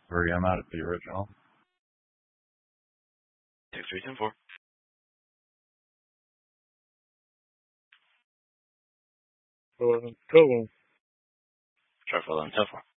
Three, I'm out at the original. 6310-4. Go on. Traffic 11-10-4.